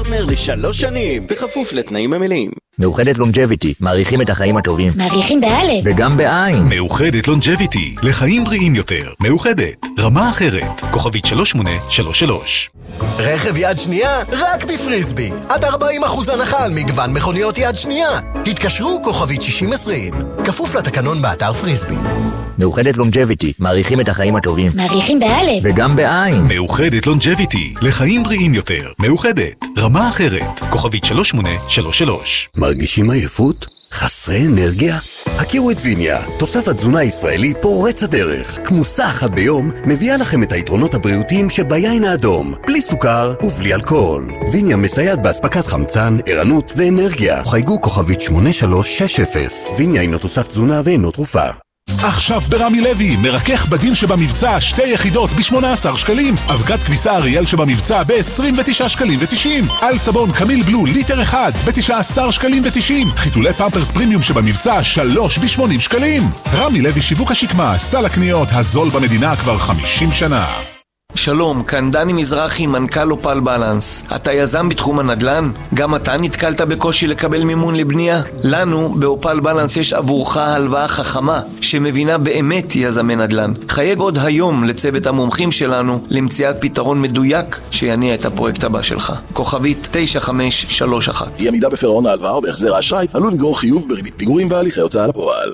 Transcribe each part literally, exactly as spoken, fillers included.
פרטנר לשלוש שנים, בכפוף לתנאים המלאים. מאוחדת לונג'ביטי, מעריכים את החיים הטובים. מעריכים באלף. וגם בעין. מאוחדת לונג'ביטי, לחיים בריאים יותר. מאוחדת, רמה אחרת. כוכבית שלוש שמונה שלוש שלוש. רכב יד שנייה, רק בפריסבי. עד ארבעים אחוז הנחה על מגוון מכוניות יד שנייה. התקשרו כוכבית שישים עשרים. כפוף לתקנון באתר פריסבי. מאוחדת לונג'ביטי, מעריכים את החיים הטובים. מעריכים באלף. וגם בעין. מאוחדת לונג'ביטי, לחיים בריאים יותר. מאוחדת, רמה אחרת. כוכבית שלוש שמונה שלוש שלוש. מרגישים עייפות? חסרי אנרגיה? הכירו את ויניה, תוסף התזונה הישראלי פורץ הדרך. כמוסה אחת ביום מביאה לכם את היתרונות הבריאותיים שביין האדום, בלי סוכר ובלי אלכוהול. ויניה מסייעת באספקת חמצן, ערנות ואנרגיה. חייגו כוכבית שמונה שלוש שש אפס. ויניה אינו תוסף תזונה ואינו תרופה. עכשיו ברמי לוי, מרכך בדין שבמבצע שתי יחידות ב-שמונה עשר שקלים, אבקת כביסה אריאל שבמבצע ב-עשרים ותשעה שקלים ו-תשעים, על סבון קמיל בלו ליטר אחד ב-תשעה עשר שקלים ו-תשעים, חיתולי פמפרס פרימיום שבמבצע שלוש ב-שמונים שקלים. רמי לוי שיווק השקמה, סל הקניות הזול במדינה כבר חמישים שנה. שלום, כאן דני מזרחי, מנכ"ל אופל בלנס. אתה יזם בתחום הנדל"ן? גם אתה נתקלת בקושי לקבל מימון לבנייה? לנו באופל בלנס יש עבורך הלוואה חכמה שמבינה באמת יזמי נדל"ן. חייג עוד היום לצוות המומחים שלנו למציאת פתרון מדויק שיניע את הפרויקט הבא שלך. כוכבית תשע חמש שלוש אחת. אי עמידה בפירעון ההלוואה או בהחזר האשראי עלול לגרור חיוב בריבית פיגורים והליכי הוצאה לפועל.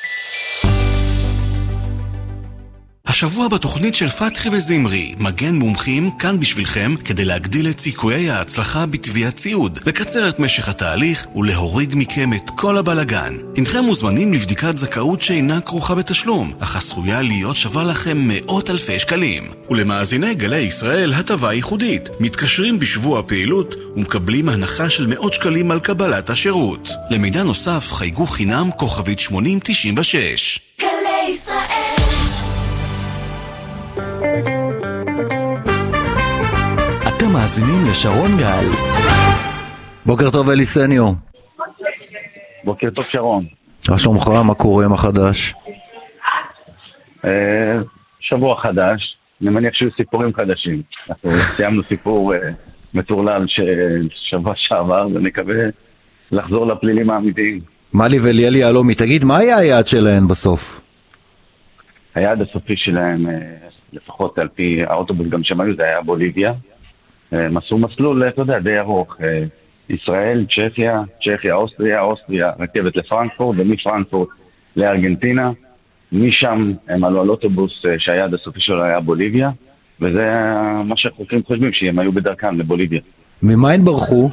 השבוע בתוכנית של פתחי וזמרי, מגן מומחים כאן בשבילכם כדי להגדיל את סיכויי ההצלחה בתביעת ציוד, לקצר את משך התהליך ולהוריד מכם את כל הבלגן. אינכם מוזמנים לבדיקת זכאות שאינה כרוכה בתשלום, אך עשויה להיות שווה לכם מאות אלפי שקלים. ולמאזיני גלי ישראל הטבה ייחודית, מתקשרים בשבוע הפעילות ומקבלים הנחה של מאות שקלים על קבלת השירות. למידע נוסף חייגו חינם כוכבית שמונים תשעים ושש. גלי ישראל. אתם מאזינים לשרון גל. בוקר טוב אלי סניור. בוקר טוב שרון. מה שלומך? מה קורה? מה חדש? שבוע חדש. אני מניח שיהיו סיפורים חדשים. אנחנו סיימנו סיפור מטורלל ששבוע שעבר ונקווה לחזור לפלילים האמיתיים. מלי וליאלי יעלומי, תגיד, מה היה היעד שלהן בסוף? היעד הסופי שלהם, לפחות על פי האוטובוס גם שמענו, זה היה בוליביה. הם עשו מסלול, אתה יודע, די ארוך. ישראל, צ'כיה, צ'כיה, אוסטריה, אוסטריה, רכבת לפרנקפורט, ומפרנקפורט לארגנטינה. משם הם עלו על אוטובוס שהיעד הסופי שלו היה בוליביה, וזה מה שהחוקרים חושבים, שהם היו בדרכם לבוליביה. ממה הם ברחו?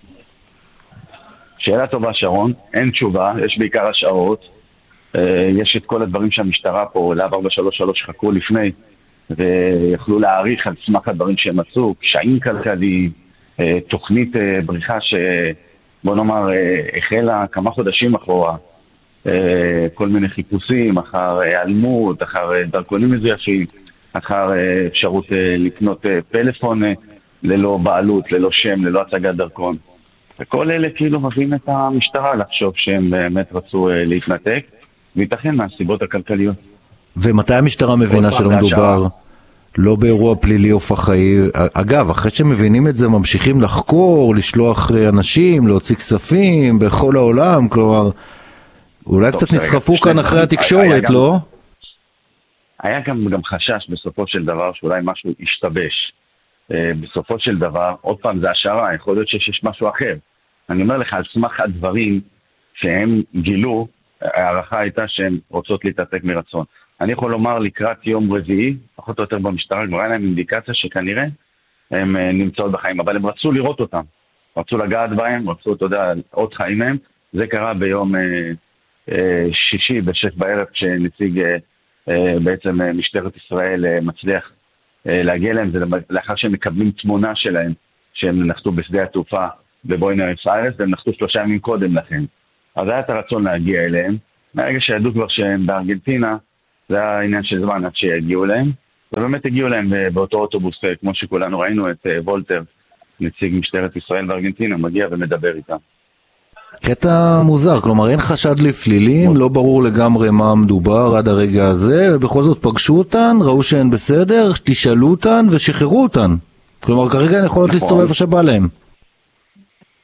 שאלה טובה שרון, אין תשובה, יש בעיקר השערות. יש את כל הדברים שהמשטרה פה, להב ארבע שלוש שלוש חקרו לפני, ויכלו להעריך על סמך הדברים שהם עשו, קשיים כלכליים, תוכנית בריחה שבוא נאמר החלה כמה חודשים אחורה, כל מיני חיפושים אחר אלמות, אחר דרכונים מזויפים, אחר אפשרות לקנות פלאפון ללא בעלות, ללא שם, ללא הצגת דרכון. וכל אלה כאילו מביאים את המשטרה לחשוב שהם באמת רצו להתנתק, וייתכן מהסיבות הכלכליות. ומתי המשטרה מבינה שלא מדובר לא באירוע פלילי או פח"עי? אגב, אחרי שמבינים את זה ממשיכים לחקור, לשלוח אנשים, להוציא כספים בכל העולם, כלומר, אולי קצת נסחפו כאן אחרי התקשורת, לא? היה גם, גם חשש בסופו של דבר שאולי משהו ישתבש. בסופו של דבר, עוד פעם זה השערה, יכול להיות שיש משהו אחר. אני אומר לך, על סמך הדברים שהם גילו, הערכה הייתה שהן רוצות להתעתק מרצון. אני יכול לומר לקראת יום רביעי, פחות או יותר במשטרה, כבר היה להם אינדיקציה שכנראה הם נמצאות בחיים, אבל הם רצו לראות אותם. רצו לגעת בהם, רצו, אתה יודע, עוד חיים מהם. זה קרה ביום אה, אה, שישי בשש בערב, כשנציג אה, אה, בעצם אה, משטרת ישראל אה, מצליח אה, להגיע להם, זה לאחר שהם מקבלים תמונה שלהם, שהם נחתו בשדה התעופה בבואנוס איירס, והם נחתו שלושה ימים קודם לכן. אז היה את הרצון להגיע אליהם. מהרגע שידעו כבר שהם בארגנטינה, זה היה העניין של זמן עד שיגיעו להם. ובאמת הגיעו להם באותו אוטובוס, כמו שכולנו ראינו את וולטר, נציג משטרת ישראל בארגנטינה, מגיע ומדבר איתם. קטע מוזר, כלומר אין חשד לפלילים, לא ברור לגמרי מה מדובר עד הרגע הזה, ובכל זאת פגשו אותן, ראו שהן בסדר, תשאלו אותן ושחררו אותן. כלומר כרגע הן יכולות להסתובב שבא להם.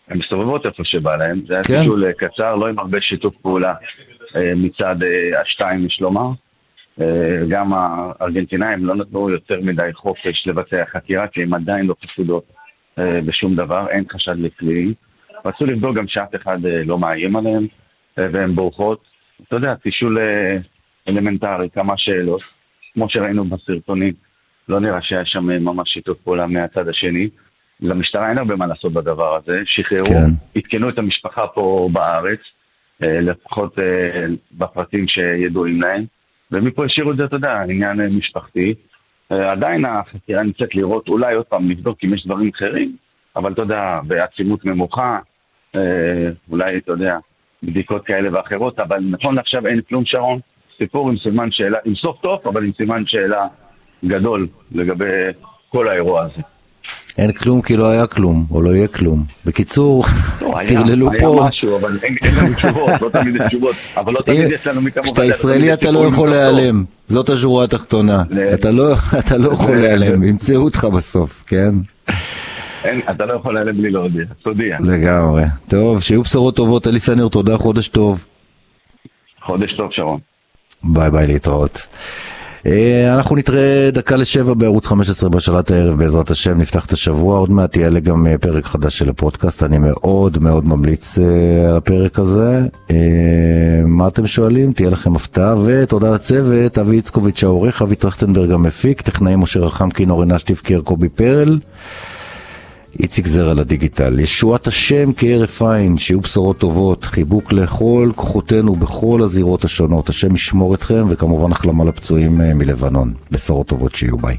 הן מסתובבות איפה שבא להם. זה היה טיול קצר, לא עם הרבה שיתוף פעולה מצד השתיים, יש לומר. גם הארגנטינאים לא נתנו יותר מדי חופש לבצע חקירה, כי הם עדיין לא חשודות בשום דבר, אין חשד לפלילים. רצו לבדוק גם שאף אחד לא מאיים עליהם, והן בורחות. אתה יודע, תישול אלמנטרי, כמה שאלות, כמו שראינו בסרטונים, לא נראה שהיה שם ממש שיתוף פעולה מהצד השני. למשטרה אין הרבה מה לעשות בדבר הזה, שחררו, כן. התקנו את המשפחה פה בארץ, לפחות בפרטים שידועים להם, ומפה השאירו את זה, אתה יודע, עניין משפחתי. עדיין החקירה נמצאת לראות, אולי עוד פעם לבדוק אם יש דברים אחרים, אבל אתה יודע, בעצימות ממוחה, אולי, אתה יודע, בדיקות כאלה ואחרות, אבל נכון לעכשיו אין כלום, שרון, סיפור עם סימן שאלה, עם סוף טוב, אבל עם סימן שאלה גדול לגבי כל האירוע הזה. אין כלום כי לא היה כלום, או לא יהיה כלום. בקיצור, תרללו פה... היה משהו, אבל אין לנו תשובות, לא תמיד יש תשובות, אבל לא תמיד יש לנו מכמוך... כשאתה ישראלי אתה לא יכול להיעלם, זאת השורה התחתונה. אתה לא יכול להיעלם, ימצאו אותך בסוף, כן? אתה לא יכול להיעלם בלי להודיע, תודיע. לגמרי. טוב, שיהיו בשורות טובות, אלי סנר, תודה, חודש טוב. חודש טוב, שרון. ביי ביי, להתראות. אנחנו נתראה דקה לשבע בערוץ חמש עשרה בשלט הערב בעזרת השם, נפתח את השבוע, עוד מעט יעלה גם פרק חדש של הפודקאסט, אני מאוד מאוד ממליץ על הפרק הזה. מה אתם שואלים? תהיה לכם הפתעה, ותודה לצוות, אבי יצקוביץ' העורך, אבי טרכטנברג המפיק, טכנאי משה רחם, כינור עינת תבקר, קובי פרל, איציק זר על הדיגיטל. ישועת השם כערף עין, שיהיו בשורות טובות, חיבוק לכל כוחותינו בכל הזירות השונות, השם ישמור אתכם, וכמובן החלמה לפצועים מלבנון. בשורות טובות שיהיו, ביי.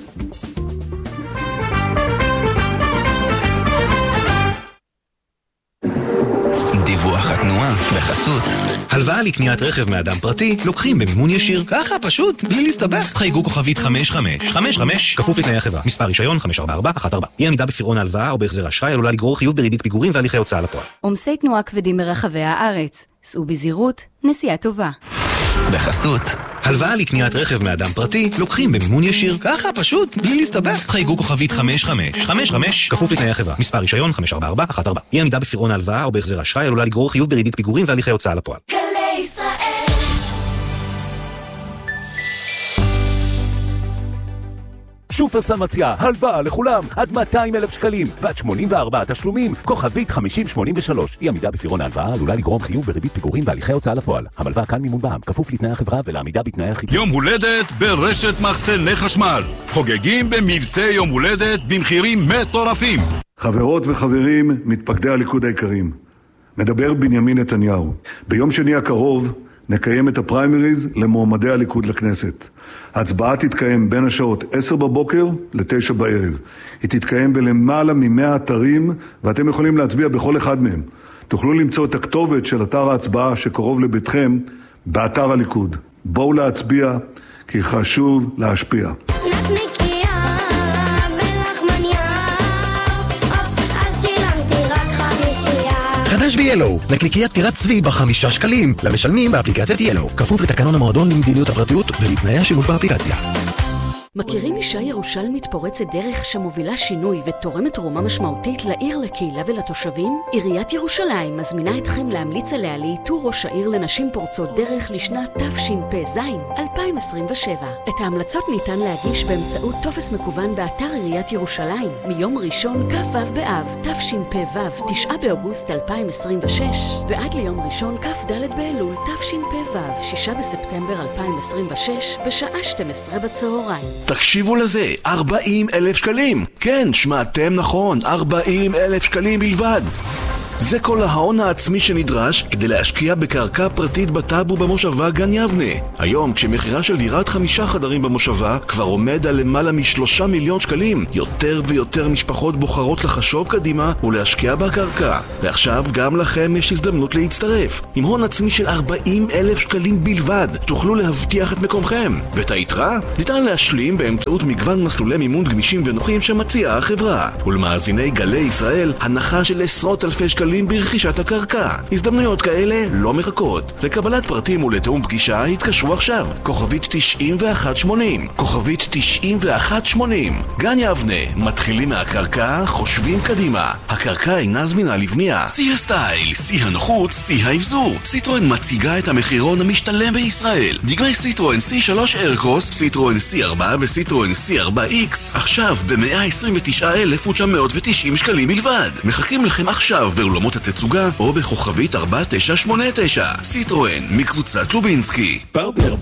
דיווח התנועה בחסות. הלוואה לקניית רכב מאדם פרטי לוקחים במימון ישיר. ככה פשוט, בלי להסתבך. חייגו כוכבית חמש חמש חמש חמש כפוף לתנאי החברה. מספר רישיון חמש ארבע ארבע אחת ארבע. אי עמידה בפירעון ההלוואה או בהחזר אשראי עלולה לגרור חיוב בריבית פיגורים והליכי הוצאה לפועל. עומסי תנועה כבדים ברחבי הארץ. סעו בזהירות, נסיעה טובה. בחסות. הלוואה לקניית רכב מאדם פרטי לוקחים במימון ישיר. ככה פשוט, בלי להסתבך. חייגו כוכבית חמש חמש חמש חמש כפוף לתנאי החברה. מספר רישיון חמש ארבע ארבע אחת ארבע. אי עמידה בפירעון ההלוואה או בהחזר אשראי עלולה לגרור חיוב בריבית פיגורים והליכי הוצאה לפועל. גלי ישראל. שופרסל מציעה הלוואה לכולם עד מאתיים אלף שקלים ועד שמונים וארבעה תשלומים, כוכבית חמישים שמונים ושלוש. אי עמידה בפירעון ההלוואה עלולה לגרום חיוב בריבית פיגורים והליכי הוצאה לפועל. המלווה כאן מימון בע"מ, כפוף לתנאי החברה ולעמידה בתנאי החיתום. יום הולדת ברשת מחסני חשמל. חוגגים במבצע יום הולדת במחירים מטורפים. חברות וחברים, מתפקדי הליכוד היקרים, מדבר בנימין נתניהו. ביום שני הקרוב נקיים את הפריימריז למועמדי הליכוד לכנסת. ההצבעה תתקיים בין השעות עשר בבוקר לתשע בערב. היא תתקיים בלמעלה ממאה אתרים, ואתם יכולים להצביע בכל אחד מהם. תוכלו למצוא את הכתובת של אתר ההצבעה שקרוב לביתכם באתר הליכוד. בואו להצביע, כי חשוב להשפיע. חדש ב-ילו, נקניקיית טירת צבי בחמישה שקלים, למשלמים באפליקציית ילו, כפוף לתקנון המועדון למדיניות הפרטיות ולתנאי השימוש באפליקציה. מכירים אישה ירושלמית פורצת דרך שמובילה שינוי ותורמת תרומה משמעותית לעיר, לקהילה ולתושבים? עיריית ירושלים מזמינה אתכם להמליץ עליה לאיתור ראש העיר לנשים פורצות דרך לשנת תשפ"ז אלפיים עשרים ושבע. את ההמלצות ניתן להגיש באמצעות טופס מקוון באתר עיריית ירושלים מיום ראשון כ"ו באב תשפ"ו תשעה באוגוסט אלפיים עשרים ושש ועד ליום ראשון כ"ד באלול תשפ"ו שישה בספטמבר אלפיים עשרים ושש בשעה שתים עשרה בצהריים. תקשיבו לזה, ארבעים אלף שקלים. כן, שמעתם נכון, ארבעים אלף שקלים בלבד. זה כל ההון העצמי שנדרש כדי להשקיע בקרקע פרטית בטאבו במושבה גן יבנה. היום, כשמחירה של דירת חמישה חדרים במושבה כבר עומד על למעלה משלושה מיליון שקלים, יותר ויותר משפחות בוחרות לחשוב קדימה ולהשקיע בקרקע. ועכשיו גם לכם יש הזדמנות להצטרף. עם הון עצמי של ארבעים אלף שקלים בלבד, תוכלו להבטיח את מקומכם. ואת היתרה ניתן להשלים באמצעות מגוון מסלולי מימון גמישים ונוחים שמציעה החברה. ולמאזיני גלי ישראל, הנחה של עשרות אלפי שקלים שקלים ברכישת הקרקע. הזדמנויות כאלה לא מחכות. לקבלת פרטים ולתאום פגישה התקשרו עכשיו. כוכבית תשעים ואחת שמונים. כוכבית תשעים ואחת שמונים. גן יבנה, מתחילים מהקרקע, חושבים קדימה. הקרקע אינה זמינה לבנייה. שיא הסטייל, שיא הנוחות, שיא האבזור. סיטרואן מציגה את המחירון המשתלם בישראל. דגמי סיטרואן סי שלוש איירקרוס, סיטרואן סי ארבע וסיטרואן סי ארבע איקס. עכשיו ב-מאה עשרים ותשעה אלף ותשע מאות ותשעים שקלים בלבד. מחכים לכם עכשיו באולמות התצוגה או בכוכבית ארבע תשע שמונה תשע. סיטרואן מקבוצת לובינסקי. פרטנר